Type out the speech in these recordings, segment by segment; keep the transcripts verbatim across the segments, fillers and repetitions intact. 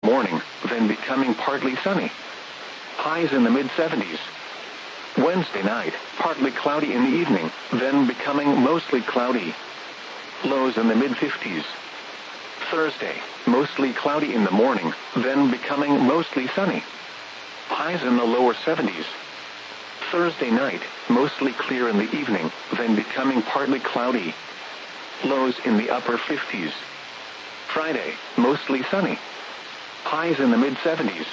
Morning, then becoming partly sunny. Highs in the mid seventies. Wednesday night, partly cloudy in the evening, then becoming mostly cloudy. Lows in the mid fifties. Thursday, mostly cloudy in the morning, then becoming mostly sunny. Highs in the lower seventies. Thursday night, mostly clear in the evening, then becoming partly cloudy. Lows in the upper fifties. Friday, mostly sunny. Highs in the mid seventies.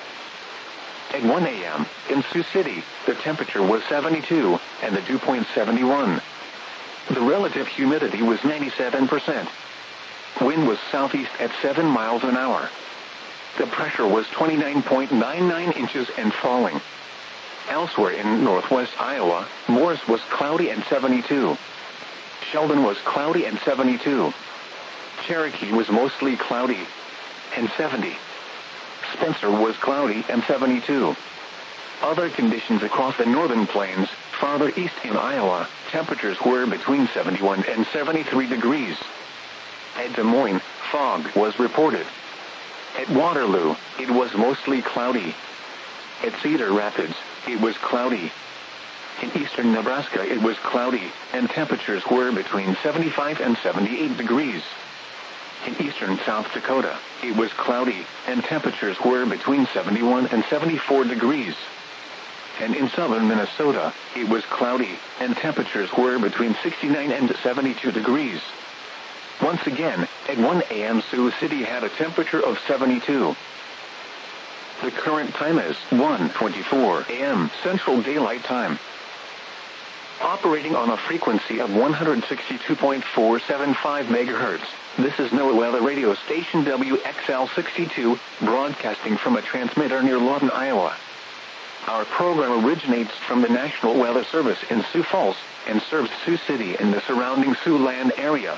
At one a.m., in Sioux City, the temperature was seventy-two, and the dew point seventy-one. The relative humidity was ninety-seven percent. Wind was southeast at seven miles an hour. The pressure was twenty-nine point nine nine inches and falling. Elsewhere in northwest Iowa, Morris was cloudy and seventy-two. Sheldon was cloudy and seventy-two. Cherokee was mostly cloudy and seventy. Spencer was cloudy and seventy-two. Other conditions across the northern plains, farther east in Iowa, temperatures were between seventy-one and seventy-three degrees. At Des Moines, fog was reported. At Waterloo, it was mostly cloudy. At Cedar Rapids, it was cloudy. In eastern Nebraska, it was cloudy, and temperatures were between seventy-five and seventy-eight degrees. In eastern South Dakota, it was cloudy, and temperatures were between seventy-one and seventy-four degrees. And in southern Minnesota, it was cloudy, and temperatures were between sixty-nine and seventy-two degrees. Once again, at one a.m. Sioux City had a temperature of seventy-two. The current time is one twenty-four a.m. Central Daylight Time. Operating on a frequency of one hundred sixty-two point four seven five megahertz, this is NOAA Weather Radio Station W X L sixty-two, broadcasting from a transmitter near Lawton, Iowa. Our program originates from the National Weather Service in Sioux Falls and serves Sioux City and the surrounding Siouxland area.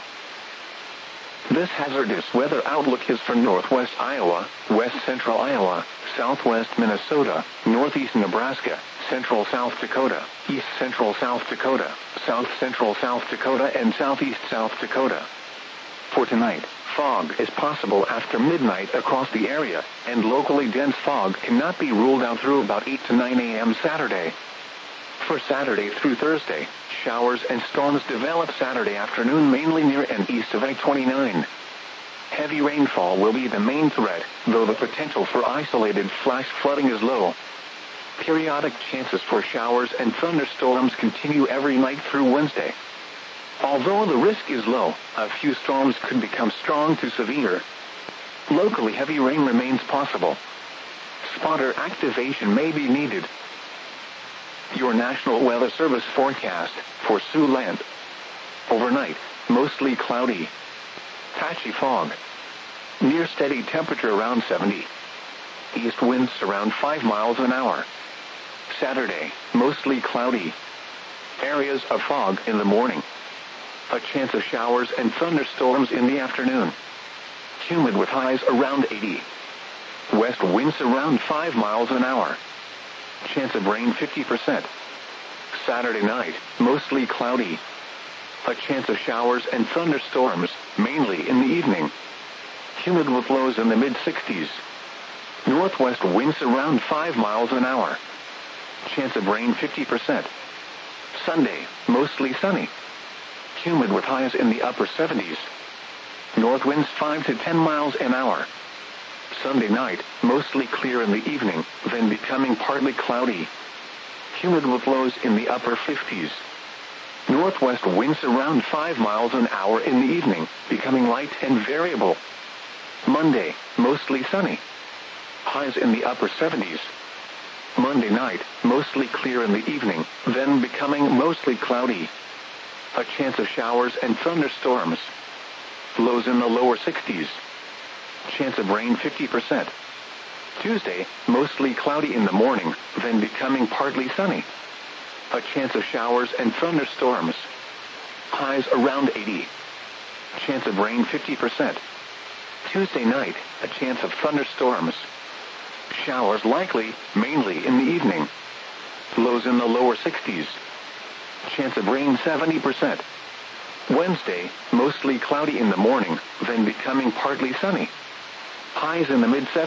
This hazardous weather outlook is for northwest Iowa, west central Iowa, southwest Minnesota, northeast Nebraska, central South Dakota, east central South Dakota, south central South Dakota, and southeast South Dakota. For tonight, fog is possible after midnight across the area, and locally dense fog cannot be ruled out through about eight to nine a.m. Saturday. For Saturday through Thursday, showers and storms develop Saturday afternoon mainly near and east of I twenty-nine. Heavy rainfall will be the main threat, though the potential for isolated flash flooding is low. Periodic chances for showers and thunderstorms continue every night through Wednesday. Although the risk is low, a few storms could become strong to severe. Locally heavy rain remains possible. Spotter activation may be needed. Your National Weather Service forecast for Siouxland. Overnight, mostly cloudy. Patchy fog. Near steady temperature around seventy. East winds around five miles an hour. Saturday, mostly cloudy. Areas of fog in the morning. A chance of showers and thunderstorms in the afternoon. Humid with highs around eighty. West winds around five miles an hour. Chance of rain fifty percent. Saturday night, mostly cloudy. A chance of showers and thunderstorms, mainly in the evening. Humid with lows in the mid sixties. Northwest winds around five miles an hour. Chance of rain fifty percent. Sunday, mostly sunny. Humid with highs in the upper seventies. North winds five to ten miles an hour. Sunday night, mostly clear in the evening, then becoming partly cloudy. Humid with lows in the upper fifties. Northwest winds around five miles an hour in the evening, becoming light and variable. Monday, mostly sunny. Highs in the upper seventies. Monday night, mostly clear in the evening, then becoming mostly cloudy. A chance of showers and thunderstorms. Lows in the lower sixties. Chance of rain fifty percent. Tuesday, mostly cloudy in the morning, then becoming partly sunny. A chance of showers and thunderstorms. Highs around eighty. Chance of rain fifty percent. Tuesday night, a chance of thunderstorms. Showers likely, mainly in the evening. Lows in the lower sixties. Chance of rain seventy percent. Wednesday, mostly cloudy in the morning, then becoming partly sunny. Highs in the mid seventies.